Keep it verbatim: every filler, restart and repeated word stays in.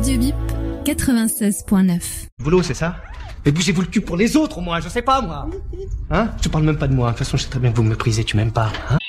Radio Bip, quatre-vingt-seize point neuf. Boulot, c'est ça? Mais bougez-vous le cul pour les autres, au moins, je sais pas, moi. Hein? Je parle même pas de moi. De toute façon, je sais très bien que vous me méprisez, tu m'aimes pas, hein?